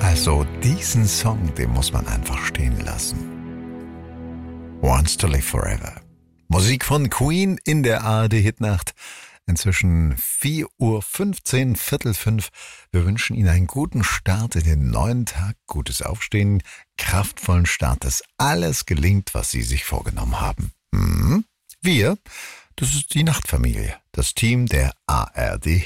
Also diesen Song, den muss man einfach stehen lassen. Wants to Live Forever. Musik von Queen in der ARD-Hitnacht. Inzwischen 4:15 Uhr, 4:45. Wir wünschen Ihnen einen guten Start in den neuen Tag, gutes Aufstehen, kraftvollen Start, dass alles gelingt, was Sie sich vorgenommen haben. Wir, das ist die Nachtfamilie, das Team der ARD